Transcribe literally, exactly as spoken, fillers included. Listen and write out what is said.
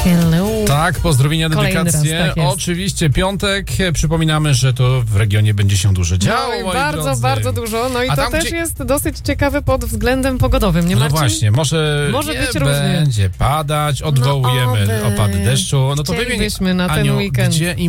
Hello. Tak, pozdrowienia, dedykacje. Raz, tak jest. Oczywiście piątek. Przypominamy, że to w regionie będzie się dużo działo. No, moi bardzo, drodzy. bardzo dużo. No i A to tam, też gdzie- jest dosyć ciekawe pod względem pogodowym, nie No Marcin? właśnie, może, Może nie być różnie. będzie padać, odwołujemy No oby. opady deszczu. No to wymień, Chcielibyśmy na ten Aniu, weekend. gdzie